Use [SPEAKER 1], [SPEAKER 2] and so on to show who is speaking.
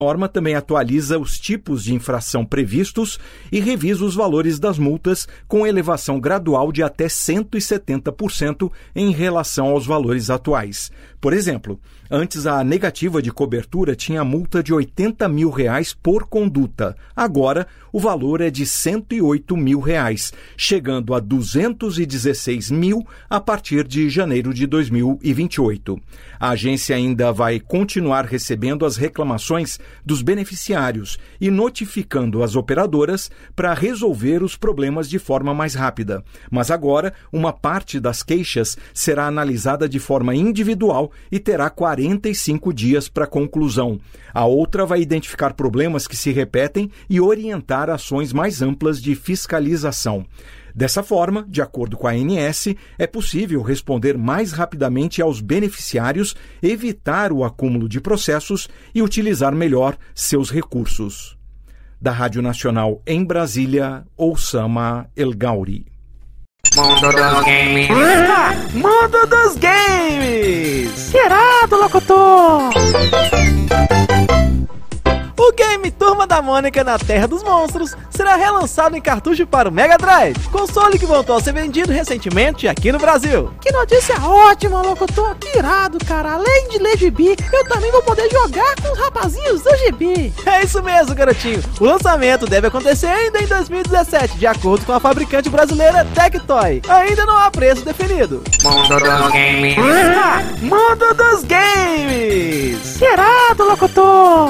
[SPEAKER 1] A norma também atualiza os tipos de infração previstos e revisa os valores das multas com elevação gradual de até 170% em relação aos valores atuais. Por exemplo, antes a negativa de cobertura tinha multa de R$ 80 mil por conduta. Agora, o valor é de R$ 108 mil, chegando a R$ 216 mil a partir de janeiro de 2028. A agência ainda vai continuar recebendo as reclamações dos beneficiários e notificando as operadoras para resolver os problemas de forma mais rápida. Mas agora, uma parte das queixas será analisada de forma individual e terá 45 dias para conclusão. A outra vai identificar problemas que se repetem e orientar ações mais amplas de fiscalização. Dessa forma, de acordo com a ANS, é possível responder mais rapidamente aos beneficiários, evitar o acúmulo de processos e utilizar melhor seus recursos. Da Rádio Nacional em Brasília, Oussama El Gauri.
[SPEAKER 2] Mundo dos Games.
[SPEAKER 3] Mundo dos Games! Irado, locutor! O game Turma da Mônica na Terra dos Monstros será relançado em cartucho para o Mega Drive, console que voltou a ser vendido recentemente aqui no Brasil.
[SPEAKER 4] Que notícia ótima, locutor! Que irado, cara! Além de ler gibi, eu também vou poder jogar com os rapazinhos do gibi.
[SPEAKER 3] É isso mesmo, garotinho! O lançamento deve acontecer ainda em 2017, de acordo com a fabricante brasileira Tectoy. Ainda não há preço definido.
[SPEAKER 2] Mundo dos Games.
[SPEAKER 3] Mundo dos Games!
[SPEAKER 4] Que irado, locutor!